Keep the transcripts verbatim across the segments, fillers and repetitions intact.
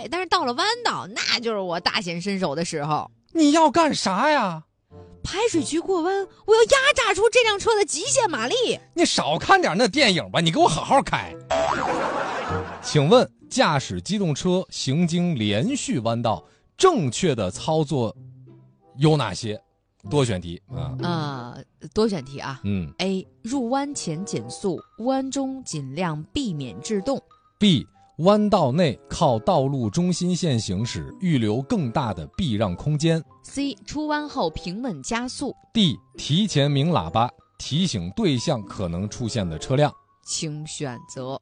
开，但是到了弯道，那就是我大显身手的时候。 你要干啥呀？ 排水渠过弯，我要压榨出这辆车的极限马力。 你少看点那电影吧，你给我好好开。请问驾驶机动车行经连续弯道，正确的操作有哪些？多选题啊。 呃，多选题啊。 嗯 A. 入弯前减速，弯中尽量避免制动。 B. 弯道内靠道路中心线行驶，预留更大的避让空间。 C. 出弯后平稳加速。 D. 提前鸣喇叭提醒对向可能出现的车辆。 请选择。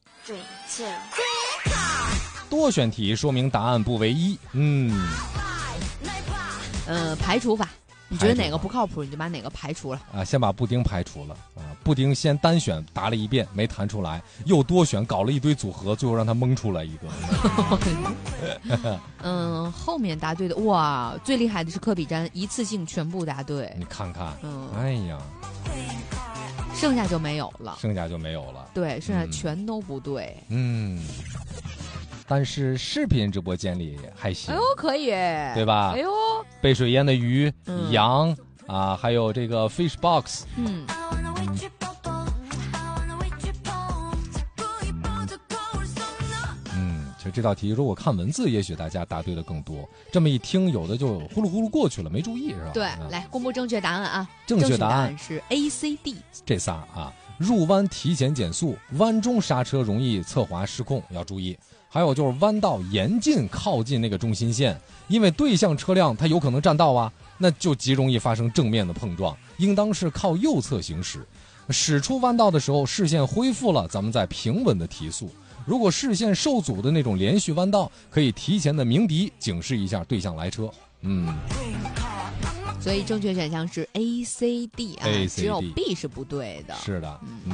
多选题说明答案不为一。嗯， 呃，排除法，你觉得哪个不靠谱，你就把哪个排除了。 啊，先把布丁排除了啊！布丁先单选答了一遍没弹出来，又多选搞了一堆组合，最后让他蒙出来一个。 嗯，后面答对的哇，最厉害的是科比詹，一次性全部答对。 你看看， 嗯， 哎呀， 剩下就没有了。 剩下就没有了。 对，剩下全都不对。 嗯，但是视频直播间里还行。 哎呦，可以， 对吧？ 哎呦， 背水淹的鱼、 嗯、 羊啊，还有这个 fish box。 嗯。 嗯，其实这道题如果看文字，也许大家答对的更多。这么一听，有的就呼噜呼噜过去了，没注意是吧？ 对， 啊、 来公布正确答案啊！ 正确答案是 A、C、D 这仨啊。入弯提前减速，弯中刹车容易侧滑失控，要注意。还有就是弯道严禁靠近那个中心线，因为对向车辆它有可能占道啊，那就极容易发生正面的碰撞，应当是靠右侧行驶。驶出弯道的时候，视线恢复了，咱们再平稳的提速。如果视线受阻的那种连续弯道，可以提前的鸣笛警示一下对向来车。嗯， 所以正确选项是 A C D 啊 A C D 只有 B 是不对的。 是的，嗯。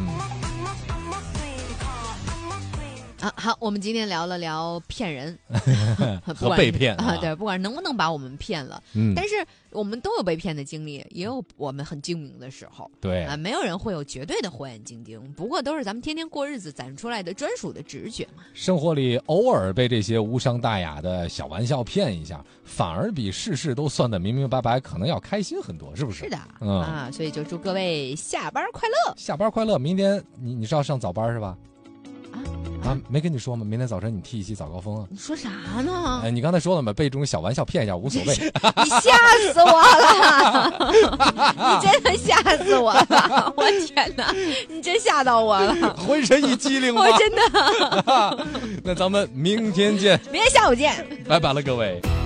啊，好，我们今天聊了聊骗人和被骗啊， 啊，对，不管能不能把我们骗了， 嗯， 但是我们都有被骗的经历，也有我们很精明的时候， 对啊，没有人会有绝对的火眼金睛，不过都是咱们天天过日子攒出来的专属的直觉嘛。 生活里偶尔被这些无伤大雅的小玩笑骗一下，反而比事事都算得明明白白，可能要开心很多，是不是？ 是的， 嗯啊，所以就祝各位下班快乐， 下班快乐。明天你你是要上早班是吧？啊，没跟你说吗？明天早晨你替一期早高峰啊！ 你说啥呢？ 哎，你刚才说了嘛，被这种小玩笑骗一下无所谓。 你吓死我了！你真的吓死我了！我天哪，你真吓到我了， 浑身一激灵。 我真的。 那咱们明天见， 明天下午见， 拜拜了各位。